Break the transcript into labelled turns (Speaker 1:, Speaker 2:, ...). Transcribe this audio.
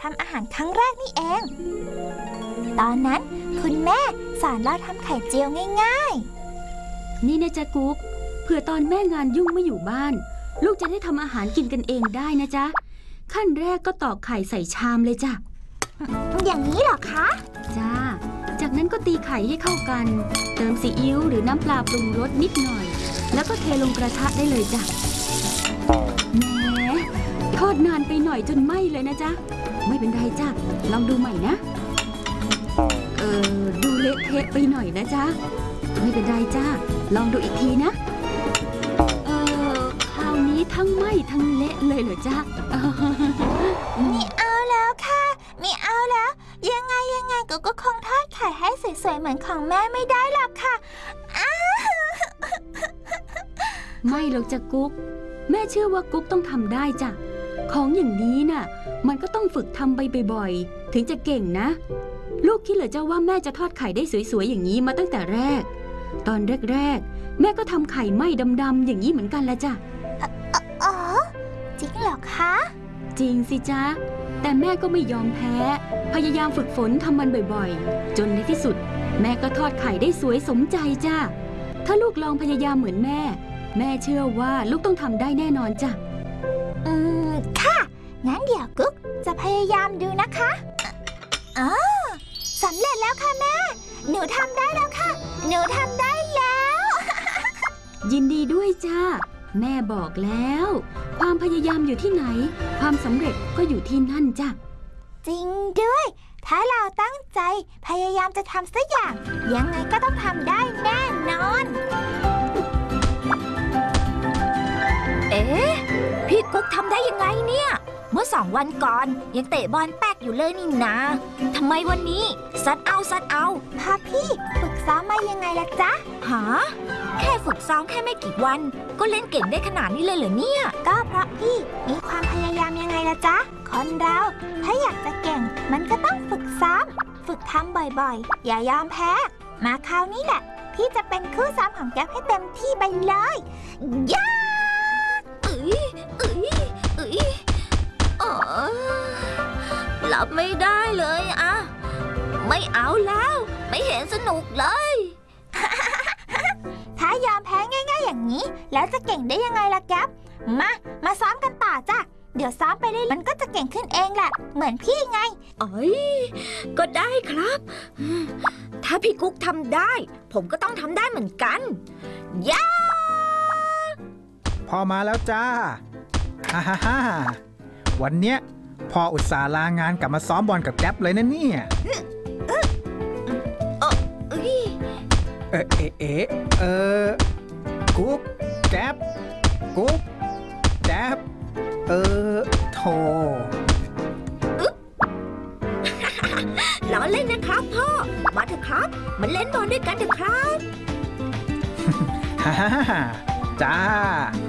Speaker 1: ำอาหารครั้งแรกนี่เองตอนนั้นคุณแม่สอนเราทำไข่เจียวง่าย
Speaker 2: ๆนี่นะจ๊ะกุ๊กเผื่อตอนแม่งานยุ่งไม่อยู่บ้านลูกจะได้ทำอาหารกินกันเองได้นะจ๊ะขั้นแรกก็ตอกไข่ใส่ชามเลยจ้ะ
Speaker 1: อย่างนี้เหรอคะ
Speaker 2: จ้าจากนั้นก็ตีไข่ให้เข้ากันเติมซีอิ๊วหรือน้ำปลาปรุงรสนิดหน่อยแล้วก็เทลงกระทะได้เลยจ้ะแหมทอดนานไปหน่อยจนไหม้เลยนะจ๊ะไม่เป็นไรจ้ะลองดูใหม่นะดูเละเทะไปหน่อยนะจ๊ะไม่เป็นไรจ้ะลองดูอีกทีนะคราวนี้ทั้งไหม้ทั้งเละเลยเหรอจ๊ะ
Speaker 1: ไม่เอาแล้วค่ะไม่เอาแล้วยังไงก็คงทอดไข่ให้สวยๆเหมือนของแม่ไม่ได้หรอกค่ะ
Speaker 2: ไม่หรอกจ้ะกุ๊กแม่เชื่อว่ากุ๊กต้องทำได้จ้ะของอย่างนี้น่ะมันก็ต้องฝึกทำไปบ่อยๆถึงจะเก่งนะลูกคิดเหรอเจ้าว่าแม่จะทอดไข่ได้สวยๆอย่างนี้มาตั้งแต่แรกตอนแรกๆแม่ก็ทำไข่ไหม้ดำๆอย่างนี้เหมือนกันละจ้ะ
Speaker 1: อ๋อจริงเหรอคะ
Speaker 2: จริงสิจ๊ะแต่แม่ก็ไม่ยอมแพ้พยายามฝึกฝนทำมันบ่อยๆจนในที่สุดแม่ก็ทอดไข่ได้สวยสมใจจ้ะถ้าลูกลองพยายามเหมือนแม่เชื่อว่าลูกต้องทำได้แน่นอนจ้ะ
Speaker 1: ค่ะงั้นเดี๋ยวกุ๊กจะพยายามดูนะคะสำเร็จแล้วค่ะแม่หนูทำได้แล้วค่ะหนูทำได้แล้ว
Speaker 2: ยินดีด้วยจ้าแม่บอกแล้วความพยายามอยู่ที่ไหนความสำเร็จก็อยู่ที่นั่นจ้ะ
Speaker 1: จริงด้วยถ้าเราตั้งใจพยายามจะทำสักอย่างยังไงก็ต้องทำได้แน่นอน
Speaker 3: พี่กุ๊กทำได้ยังไงเนี่ยเมื่อ2 วันก่อนยังเตะบอลแป๊กอยู่เลยนี่นะทำไมวันนี้ซัดเอา
Speaker 1: พาพี่ฝึกซ้อมมายังไงล่ะจ๊ะ
Speaker 3: หาแค่ฝึกซ้อมแค่ไม่กี่วันก็เล่นเก่งได้ขนาดนี้เลยเหรอเนี่ย
Speaker 1: ก็เพราะพี่มีความพยายามยังไงล่ะจ๊ะคนเราถ้าอยากจะเก่งมันก็ต้องฝึกซ้อมฝึกทำบ่อยๆอย่ายอมแพ้มาคราวนี้แหละพี่จะเป็นคู่ซ้อมของแก๊ปให้เต็มที่ไปเลยย่า
Speaker 3: รับไม่ได้เลยอะไม่เอาแล้วไม่เห็นสนุกเลย
Speaker 1: ถ้ายอมแพ้ง่ายๆอย่างนี้แล้วจะเก่งได้ยังไงล่ะแก๊ปมาซ้อมกันต่อจ้ะเดี๋ยวซ้อมไปเรื่อยมันก็จะเก่งขึ้นเองแหละเหมือนพี่ไง
Speaker 3: ก็ได้ครับถ้าพี่กุ๊กทำได้ผมก็ต้องทำได้เหมือนกันย่า
Speaker 4: พอมาแล้วจ้าฮ่าวันเนี้ยพ่ออุตส่าห์ลางานกลับมาซ้อมบอลกับแก๊ปเลยนะเนี่ยกุ๊กแก๊ปกุ๊กแก๊ปโธ่
Speaker 3: ล้อเล่นนะครับพ่อมาเถอะครับมาเล่นบอลด้วยกันเถอะครับ
Speaker 4: ฮ่าจ้า